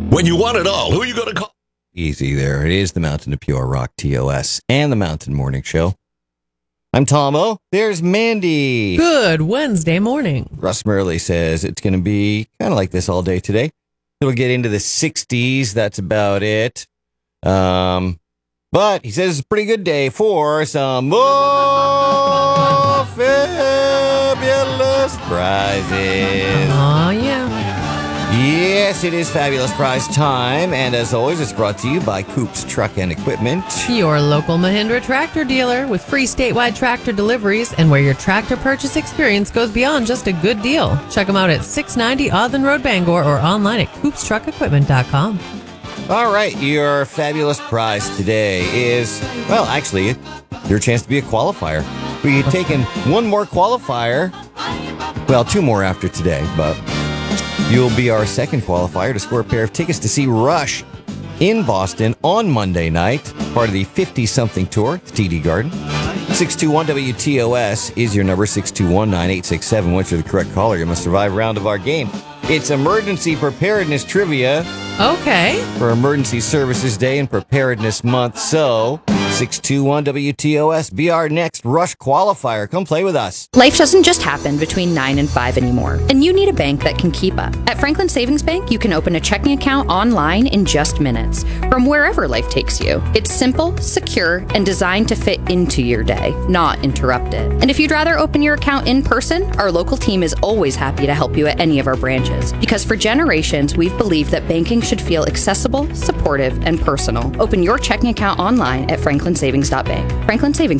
When you want it all, who are you going to call? Easy there. It is the Mountain of Pure Rock, TOS, and the Mountain Morning Show. I'm Tomo. There's Mandy. Good Wednesday morning. Russ Murley says it's going to be kind of like this all day today. It'll get into the 60s. That's about it. But he says it's a pretty good day for some more fabulous prizes. Oh, yeah. Yes, it is fabulous prize time. And as always, it's brought to you by Coops Truck and Equipment. Your local Mahindra tractor dealer with free statewide tractor deliveries and where your tractor purchase experience goes beyond just a good deal. Check them out at 690 Audlin Road, Bangor, or online at coopstruckequipment.com. All right, your fabulous prize today is, well, actually, your chance to be a qualifier. We've taken one more qualifier, well, two more after today, but you'll be our second qualifier to score a pair of tickets to see Rush in Boston on Monday night, part of the 50-something tour at the TD Garden. 621-WTOS is your number, 621-9867. Once you're the correct caller, you must survive a round of our game. It's Emergency Preparedness Trivia. Okay. For Emergency Services Day and Preparedness Month. So, 621-WTOS, be our next Rush qualifier. Come play with us. Life doesn't just happen between 9 and 5 anymore, and you need a bank that can keep up. At Franklin Savings Bank, you can open a checking account online in just minutes from wherever life takes you. It's simple, secure, and designed to fit into your day, not interrupt it. And if you'd rather open your account in person, our local team is always happy to help you at any of our branches. Because for generations, we've believed that banking should feel accessible, supportive, and personal. Open your checking account online at franklinsavings.bank. Franklin Savings